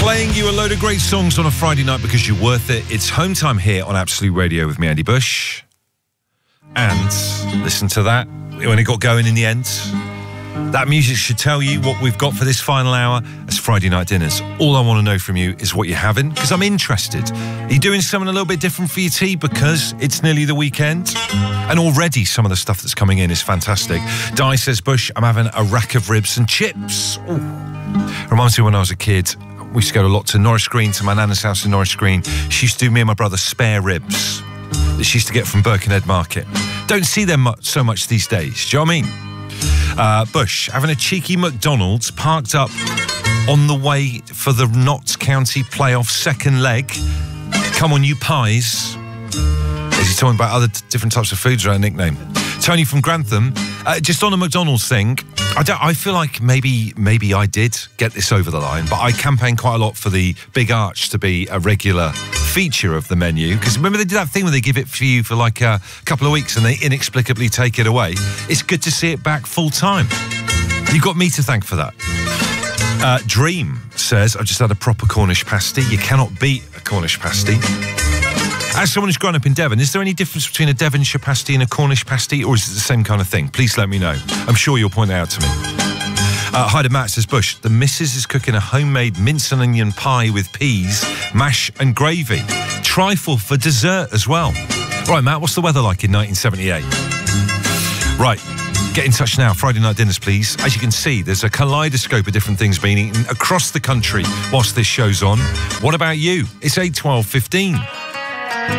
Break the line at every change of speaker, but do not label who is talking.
Playing you a load of great songs on a Friday night because you're worth it. It's Home Time here on Absolute Radio with me, Andy Bush. And listen to that when it got going in the end. That music should tell you what we've got for this final hour as Friday night dinners. All I want to know from you is what you're having, because I'm interested. Are you doing something a little bit different for your tea because it's nearly the weekend? And already some of the stuff that's coming in is fantastic. Di says, Bush, I'm having a rack of ribs and chips. Ooh. Reminds me when I was a kid, we used to go a lot to Norris Green, to my nana's house in Norris Green. She used to do me and my brother spare ribs that she used to get from Birkenhead Market. Don't see them so much these days. Do you know what I mean? Bush, having a cheeky McDonald's parked up on the way for the Notts County playoff second leg. Come on, you pies. Is he talking about other different types of foods or a nickname? Tony from Grantham, just on the McDonald's thing, I feel like maybe I did get this over the line, but I campaigned quite a lot for the Big Arch to be a regular feature of the menu, because remember they did that thing where they give it for you for like a couple of weeks and they inexplicably take it away. It's good to see it back full time. You've got me to thank for that. Dream says, I've just had a proper Cornish pasty. You cannot beat a Cornish pasty. As someone who's grown up in Devon, is there any difference between a Devonshire pasty and a Cornish pasty, or is it the same kind of thing? Please let me know. I'm sure you'll point it out to me. Hi to Matt, says, Bush, the missus is cooking a homemade mince and onion pie with peas, mash and gravy. Trifle for dessert as well. Right, Matt, what's the weather like in 1978? Right, get in touch now. Friday night dinners, please. As you can see, there's a kaleidoscope of different things being eaten across the country whilst this show's on. What about you? It's 8:12:15.